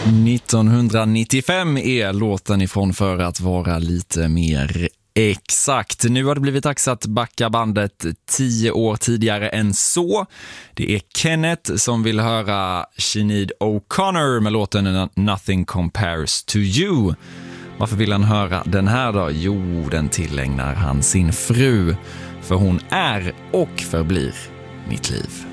1995 är låten ifrån, för att vara lite mer exakt. Nu har det blivit dags att backa bandet 10 år tidigare än så. Det är Kenneth som vill höra Sinéad O'Connor med låten Nothing Compares to You. Varför vill han höra den här då? Jo, den tillägnar han sin fru. För hon är och förblir mitt liv.